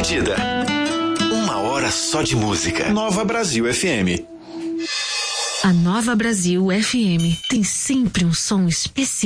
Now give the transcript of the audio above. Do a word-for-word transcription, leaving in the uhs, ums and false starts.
Perdida. Uma hora só de música. Nova Brasil F M. A Nova Brasil F M tem sempre um som especial.